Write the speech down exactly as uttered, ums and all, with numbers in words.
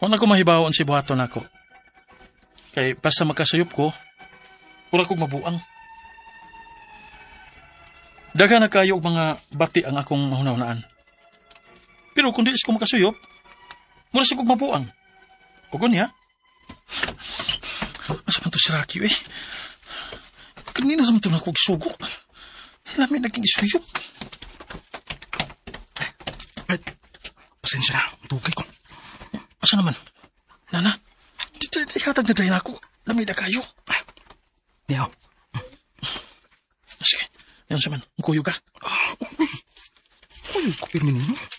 Wala ko mahibawon si buhaton ako. Kay basta magkasayop ko, wala kong mabuang. Daga na kayo mga bati ang akong mahunawnaan. Pero kung di ko makasuyop, mula sa kong mabuang. Huwag niya. Asa man to si Rocky eh. Kanina sa man to na akong isugo. Namin naging isuyop. Ay, pasensya na. Tugay ko. Asa naman? Nana, di hatag na dahin ako. Lamay na kayo. Di ako. Sige, yan sa man. Ang kuyo ka. Uy, uy ko pirmi ninyo.